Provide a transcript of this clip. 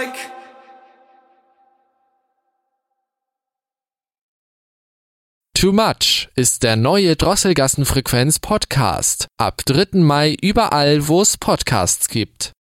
like. Too Much ist der neue Drosselgassen-Frequenz-Podcast. Ab 3. Mai überall, wo es Podcasts gibt.